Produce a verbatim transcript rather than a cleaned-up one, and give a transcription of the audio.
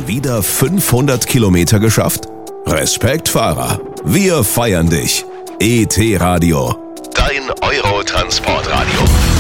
wieder fünfhundert Kilometer geschafft? Respekt, Fahrer. Wir feiern dich. E T Radio. Dein Eurotransportradio.